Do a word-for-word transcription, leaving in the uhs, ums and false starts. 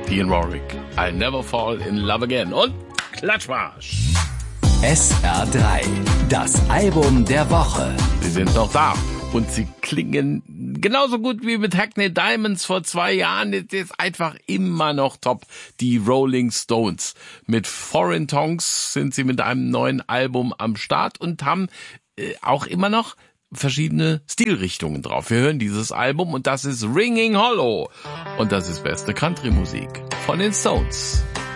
Dionne Warwick, I'll Never Fall in Love Again. Und Klatschmarsch. S R drei, das Album der Woche. Sie sind noch da und sie klingen genauso gut wie mit Hackney Diamonds vor zwei Jahren. Das ist einfach immer noch top. Die Rolling Stones. Mit Foreign Tongues sind sie mit einem neuen Album am Start und haben äh, auch immer noch verschiedene Stilrichtungen drauf. Wir hören dieses Album und das ist Ringing Hollow. Und das ist beste Country-Musik von den Stones.